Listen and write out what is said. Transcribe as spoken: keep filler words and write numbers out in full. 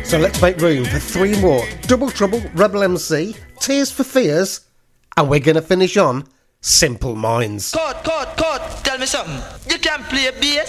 So let's make room for three more. Double Trouble, Rebel M C, Tears for Fears, and we're going to finish on Simple Minds. Cut, cut, cut. Tell me something. You can play bass.